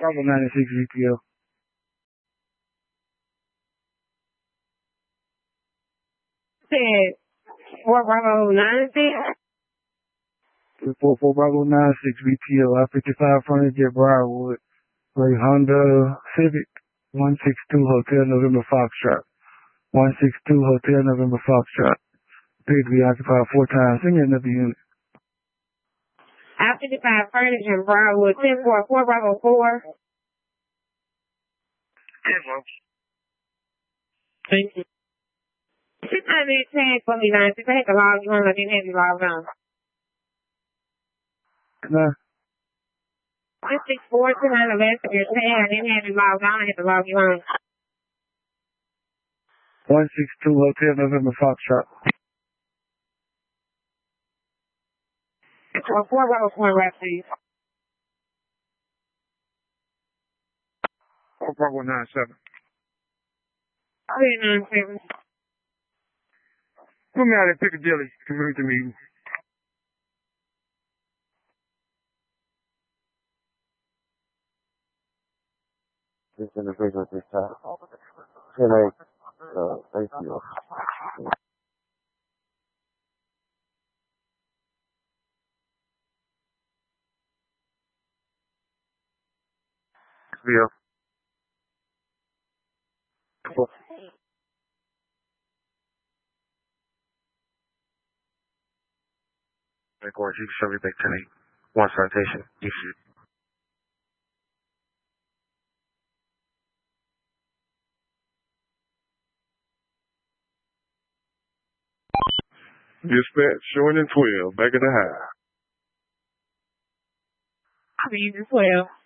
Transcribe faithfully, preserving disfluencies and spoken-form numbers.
Bravo ninety-six V P O. Said, what, Bravo ninety-six? four four Bravo ninety-six V P O, I fifty-five frontage at Briarwood. Ray Honda Civic, one six two Hotel November Foxtrot. one six two Hotel November Foxtrot. Paid to be occupied four times. Send me another unit. I fifty-five frontage in Briarwood, ten four four Bravo four. Thank you. Six time minute tag for me, nine six. I had to log you on. I didn't have you logged on. Nah. one six four two nine eleven for your tag. I didn't have you logged on. I had to log you on. one six two Hotel November Foxtrot. four four Bravo four right, please. four Bravo nine seven. three nine seven. Put me out at Piccadilly, community meeting. This individual at this time. ten eight, uh, thank you. Yeah. Cool. Of course, you can show me back ten eight. One citation. You should. Dispatch showing in twelve, back in the high. I'll be using twelve.